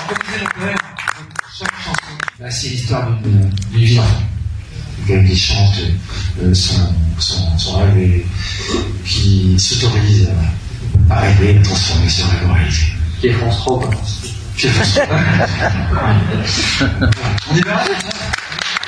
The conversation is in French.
comme disait mon père, chaque chanson, bah, c'est l'histoire d'une vie d'enfant. Quelqu'un qui chante son rêve et qui s'autorise à rêver, à transformer ce rêve en réalité. Qui est France 3, quoi. Qui est France 3. On est bien là,